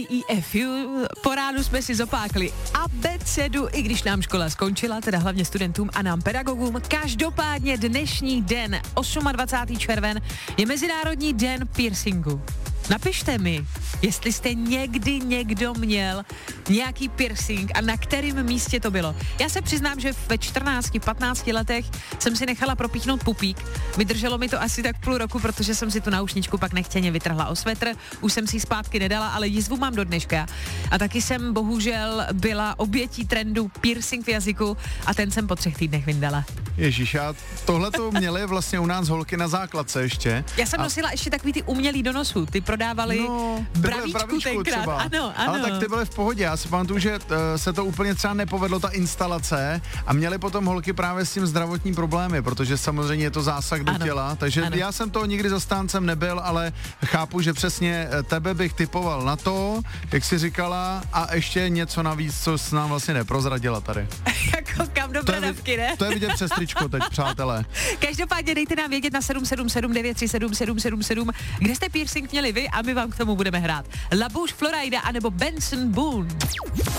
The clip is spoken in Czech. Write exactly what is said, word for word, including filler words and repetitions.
E F U. Po ránu jsme si zopákli abecedu, i když nám škola skončila, teda hlavně studentům a nám pedagogům. Každopádně dnešní den, dvacátého osmého červen, je Mezinárodní den piercingu. Napište mi, jestli jste někdy někdo měl nějaký piercing a na kterém místě to bylo. Já se přiznám, že ve čtrnácti patnácti letech jsem si nechala propíchnout pupík. Vydrželo mi to asi tak půl roku, protože jsem si tu náušničku pak nechtěně vytrhla o svetr. Už jsem si ji zpátky nedala, ale jizvu mám do dneška. A taky jsem bohužel byla obětí trendu piercing v jazyku a ten jsem po třech týdnech vyndala. Ježíš, a tohle to měli vlastně u nás holky na základce ještě. Já jsem a... nosila ještě takový ty umělý do nosu, ty prodávali no, bravíčku, bravíčku tenkrát. Třeba. Ano, ano. Ale tak ty byly v pohodě, já si pamatuju, že uh, se to úplně třeba nepovedlo, ta instalace, a měly potom holky právě s tím zdravotní problémy, protože samozřejmě je to zásah do ano. těla, takže ano. Já jsem toho nikdy zastáncem nebyl, ale chápu, že přesně tebe bych typoval na to, jak jsi říkala, a ještě něco navíc, co jsi nám vlastně neprozradila tady. Jako kam do bradavky, ne? To je vidět přes tričko teď, přátelé. Každopádně dejte nám vědět na sedm sedm sedm devět tři sedm sedm sedm sedm, kde jste piercing měli vy a my vám k tomu budeme hrát. La Bouche Florida anebo Benson Boone.